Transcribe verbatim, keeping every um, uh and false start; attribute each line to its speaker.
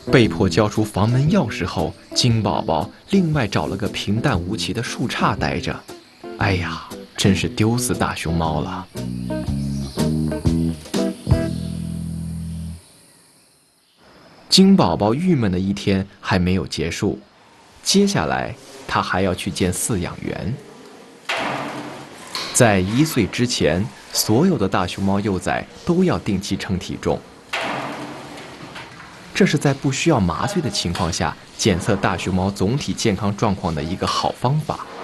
Speaker 1: 被迫交出房门钥匙后，金宝宝另外找了个平淡无奇的树杈待着。哎呀，真是丢死大熊猫了！金宝宝郁闷的一天还没有结束，接下来他还要去见饲养员。在一岁之前，所有的大熊猫幼崽都要定期称体重。这是在不需要麻醉的情况下检测大熊猫总体健康状况的一个好方法。